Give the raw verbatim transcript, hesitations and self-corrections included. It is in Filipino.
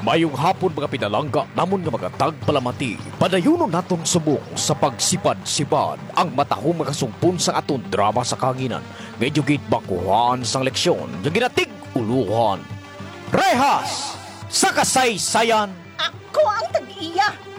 Mayong hapon mga pinalangga, namon nga mga tagpalamati. Padayunon naton subong sa pagsipad-sipad ang matahong mga sumpon sa aton drama sa kanginan. Medyo git bakuhan sang leksyon, yung ginatig uluhan. Rehas sa kasaysayan. Ako ang tag-iya.